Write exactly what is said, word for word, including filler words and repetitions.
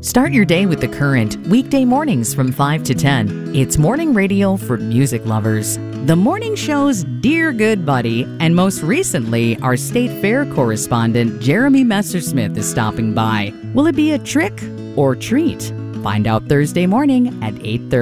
Start your day with The Current, weekday mornings from five to ten. It's morning radio for music lovers. The morning show's dear good buddy, and most recently, our State Fair correspondent, Jeremy Messersmith, is stopping by. Will it be a trick or treat? Find out Thursday morning at eight thirty.